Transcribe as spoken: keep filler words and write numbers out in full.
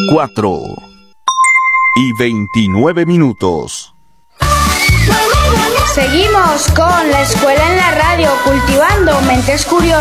cuatro y veintinueve minutos. Seguimos con la escuela en la radio, cultivando mentes curiosas.